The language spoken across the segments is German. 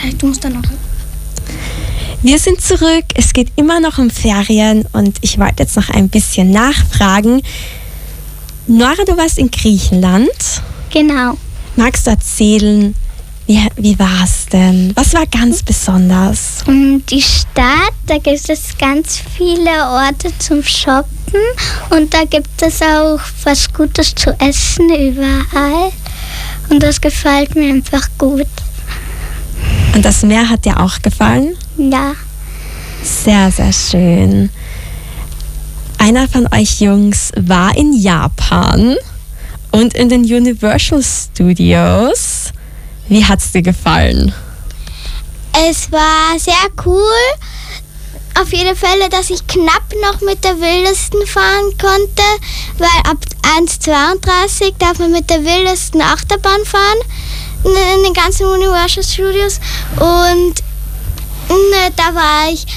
Du musst dann noch. Wir sind zurück, es geht immer noch um Ferien und ich wollte jetzt noch ein bisschen nachfragen. Nora, du warst in Griechenland. Genau. Magst du erzählen, wie war es denn? Was war ganz besonders? Die Stadt, da gibt es ganz viele Orte zum Shoppen und da gibt es auch was Gutes zu essen überall und das gefällt mir einfach gut. Und das Meer hat dir auch gefallen? Ja. Sehr, sehr schön. Einer von euch Jungs war in Japan und in den Universal Studios. Wie hat es dir gefallen? Es war sehr cool. Auf jeden Fall, dass ich knapp noch mit der Wildesten fahren konnte, weil ab 1,32 darf man mit der Wildesten Achterbahn fahren in den ganzen Universal Studios. Und da war ich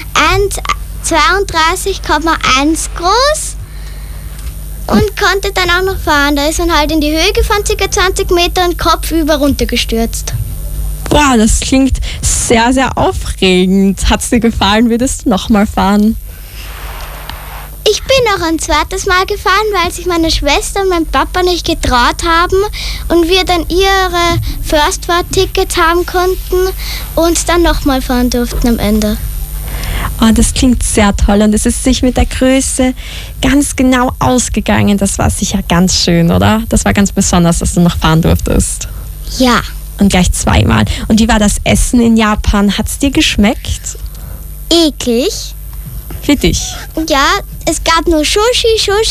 1,32,1 groß und konnte dann auch noch fahren. Da ist man halt in die Höhe gefahren, ca. 20 Meter und kopfüber runtergestürzt. Boah, das klingt sehr, sehr aufregend. Hat es dir gefallen? Würdest du nochmal fahren? Ich bin noch ein zweites Mal gefahren, weil sich meine Schwester und mein Papa nicht getraut haben und wir dann ihre First-Fahrt-Tickets haben konnten und dann nochmal fahren durften am Ende. Oh, das klingt sehr toll und es ist sich mit der Größe ganz genau ausgegangen. Das war sicher ganz schön, oder? Das war ganz besonders, dass du noch fahren durftest. Ja. Und gleich zweimal. Und wie war das Essen in Japan? Hat es dir geschmeckt? Eklig. Für dich? Ja, es gab nur Sushi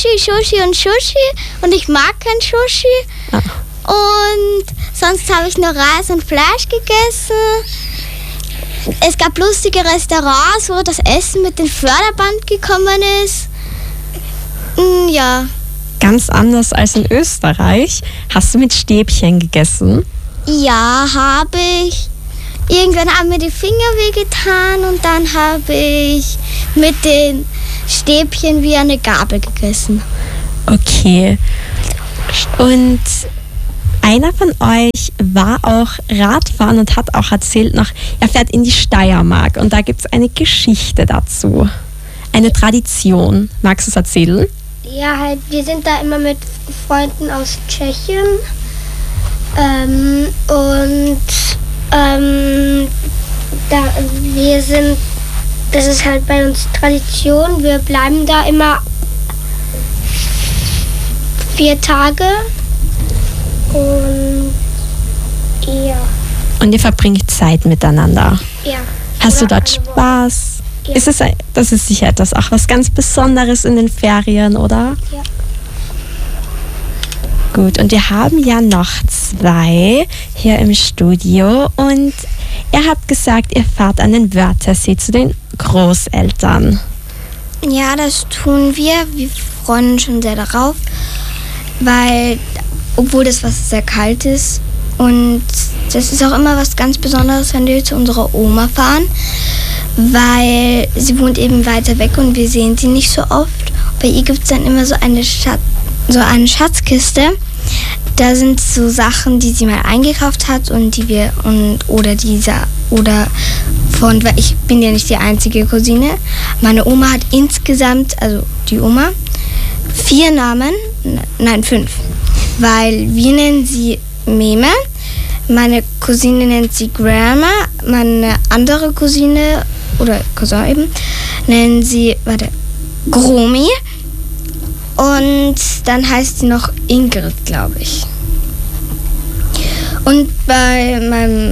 und ich mag kein Sushi. Ah. Und sonst habe ich nur Reis und Fleisch gegessen. Es gab lustige Restaurants, wo das Essen mit dem Förderband gekommen ist. Ja. Ganz anders als in Österreich. Hast du mit Stäbchen gegessen? Ja, habe ich. Irgendwann haben mir die Finger wehgetan und dann habe ich mit den Stäbchen wie eine Gabel gegessen. Okay. Und einer von euch war auch Radfahren und hat auch erzählt noch, er fährt in die Steiermark und da gibt es eine Geschichte dazu. Eine Tradition. Magst du es erzählen? Ja, halt, wir sind da immer mit Freunden aus Tschechien das ist halt bei uns Tradition, wir bleiben da immer 4 Tage und ja. Und ihr verbringt Zeit miteinander. Ja. Hast du dort Spaß? Ja. Das ist sicher etwas, auch was ganz Besonderes in den Ferien, oder? Ja. Gut, und wir haben ja noch 2 hier im Studio und ihr habt gesagt, ihr fahrt an den Wörthersee zu den Großeltern. Ja, das tun wir. Wir freuen uns schon sehr darauf, weil, obwohl das Wasser sehr kalt ist und das ist auch immer was ganz Besonderes, wenn wir zu unserer Oma fahren, weil sie wohnt eben weiter weg und wir sehen sie nicht so oft. Bei ihr gibt es dann immer so eine Schatzkiste. Da sind so Sachen, die sie mal eingekauft hat und weil ich bin ja nicht die einzige Cousine. Meine Oma hat insgesamt, also die Oma, 5, weil wir nennen sie Meme, meine Cousine nennt sie Grandma, meine andere Cousine oder Cousin eben nennen sie Gromi. Und dann heißt sie noch Ingrid, glaube ich. Und bei meinem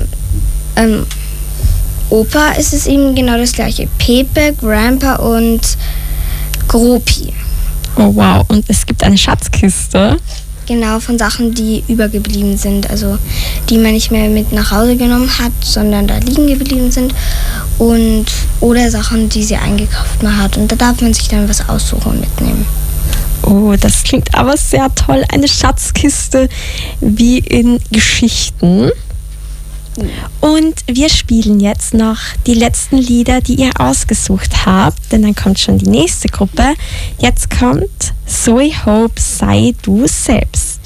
Opa ist es eben genau das gleiche. Pepe, Grandpa und Gropi. Oh wow, und es gibt eine Schatzkiste. Genau, von Sachen, die übergeblieben sind. Also die man nicht mehr mit nach Hause genommen hat, sondern da liegen geblieben sind. Oder Sachen, die sie eingekauft mal hat. Und da darf man sich dann was aussuchen und mitnehmen. Oh, das klingt aber sehr toll. Eine Schatzkiste wie in Geschichten. Und wir spielen jetzt noch die letzten Lieder, die ihr ausgesucht habt, denn dann kommt schon die nächste Gruppe. Jetzt kommt Zoe Hope, sei du selbst.